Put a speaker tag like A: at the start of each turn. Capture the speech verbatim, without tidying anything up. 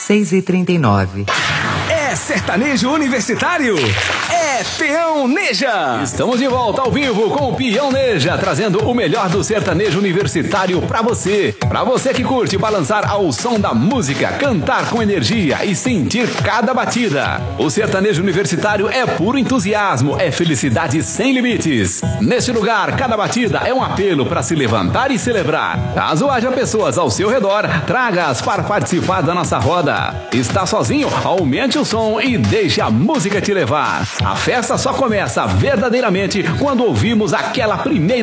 A: seis e trinta e nove.
B: É sertanejo universitário? É Peão Neja!
C: Estamos de volta ao vivo com o Peão Neja, trazendo o melhor do sertanejo universitário pra você. Pra você que curte balançar ao som da música, cantar com energia e sentir cada batida. O sertanejo universitário é puro entusiasmo, é felicidade sem limites. Neste lugar, cada batida é um apelo para se levantar e celebrar. Caso haja pessoas ao seu redor, traga-as para participar da nossa roda. Está sozinho? Aumente o som e deixe a música te levar. A festa só começa verdadeiramente quando ouvimos aquela primeira